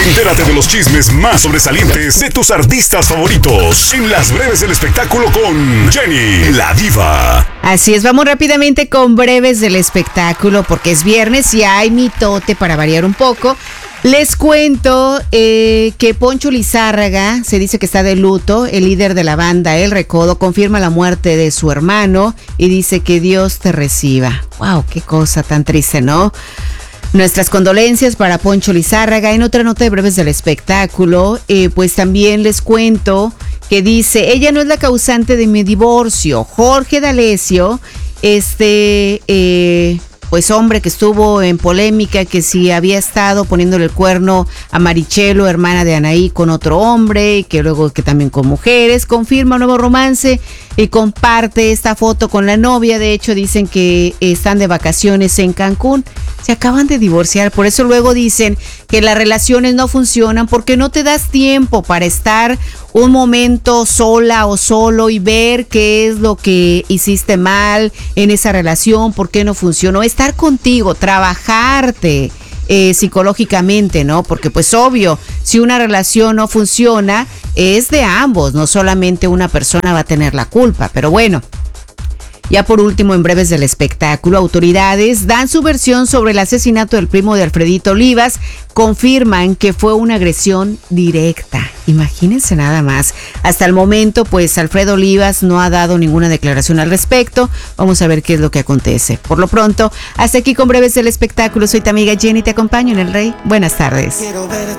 Entérate de los chismes más sobresalientes de tus artistas favoritos en Las Breves del Espectáculo con Jenny, la diva. Así es, vamos rápidamente con Breves del Espectáculo porque es viernes y hay mitote para variar un poco. Les cuento que Poncho Lizárraga se dice que está de luto. El líder de la banda El Recodo confirma la muerte de su hermano y dice que Dios te reciba. ¡Wow! ¡Qué cosa tan triste!, ¿no? Nuestras condolencias para Poncho Lizárraga. En otra nota de Breves del Espectáculo, pues también les cuento que dice, ella no es la causante de mi divorcio. Jorge D'Alessio, pues hombre que estuvo en polémica, que si había estado poniéndole el cuerno a Marichelo, hermana de Anaí, con otro hombre, y que luego que también con mujeres, confirma nuevo romance y comparte esta foto con la novia. De hecho, dicen que están de vacaciones en Cancún. Se acaban de divorciar, por eso luego dicen que las relaciones no funcionan porque no te das tiempo para estar un momento sola o solo y ver qué es lo que hiciste mal en esa relación, por qué no funcionó, estar contigo, trabajarte psicológicamente, ¿no? Porque pues obvio, si una relación no funciona, es de ambos, no solamente una persona va a tener la culpa, pero bueno. Ya por último, en Breves del Espectáculo, autoridades dan su versión sobre el asesinato del primo de Alfredito Olivas. Confirman que fue una agresión directa. Imagínense nada más. Hasta el momento, pues Alfredo Olivas no ha dado ninguna declaración al respecto. Vamos a ver qué es lo que acontece. Por lo pronto, hasta aquí con Breves del Espectáculo. Soy tu amiga Jenny, te acompaño en El Rey. Buenas tardes. Quiero verte